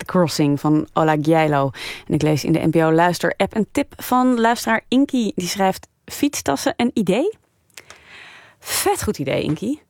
Crossing van Ola Gjeilo. En ik lees in de NPO Luister app een tip van luisteraar Inky. Die schrijft fietstassen een idee? Vet goed idee, Inky.